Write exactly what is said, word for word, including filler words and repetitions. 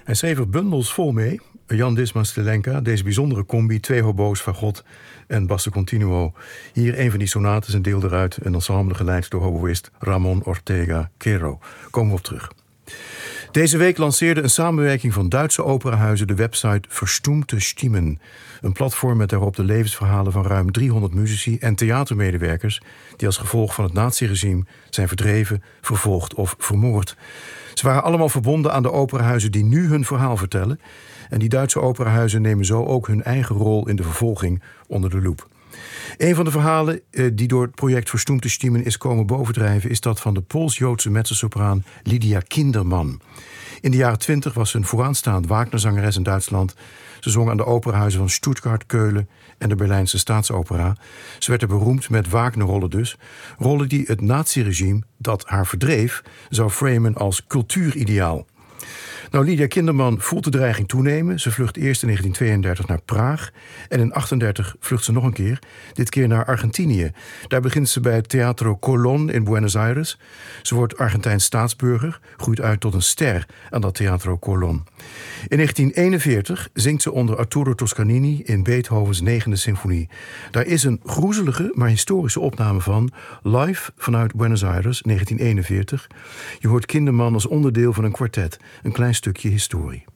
Hij schreef er bundels vol mee. Jan Disma Stelenka, deze bijzondere combi, twee hobo's, fagot en basso continuo. Hier een van die sonates, een deel eruit, een ensemble geleid door hoboïst Ramon Ortega Quero. Komen we op terug. Deze week lanceerde een samenwerking van Duitse operahuizen de website Verstoemte Stimmen. Een platform met daarop de levensverhalen van ruim driehonderd muzici en theatermedewerkers die als gevolg van het naziregime zijn verdreven, vervolgd of vermoord. Ze waren allemaal verbonden aan de operahuizen die nu hun verhaal vertellen. En die Duitse operahuizen nemen zo ook hun eigen rol in de vervolging onder de loep. Een van de verhalen eh, die door het project Verstoemte Stimmen is komen bovendrijven is dat van de Pools-Joodse mezzosopraan Lydia Kinderman. In de jaren twintig was ze een vooraanstaand Wagnerzangeres in Duitsland. Ze zong aan de operahuizen van Stuttgart, Keulen en de Berlijnse Staatsopera. Ze werd er beroemd met Wagnerrollen dus. Rollen die het naziregime, dat haar verdreef, zou framen als cultuurideaal. Nou, Lydia Kinderman voelt de dreiging toenemen. Ze vlucht eerst in negentien tweeëndertig naar Praag. En in negentien achtendertig vlucht ze nog een keer. Dit keer naar Argentinië. Daar begint ze bij het Teatro Colón in Buenos Aires. Ze wordt Argentijns staatsburger. Groeit uit tot een ster aan dat Teatro Colón. In negentien eenenveertig zingt ze onder Arturo Toscanini in Beethovens negende symfonie. Daar is een groezelige, maar historische opname van. Live vanuit Buenos Aires, negentien eenenveertig. Je hoort Kinderman als onderdeel van een kwartet. Een klein stukje historie.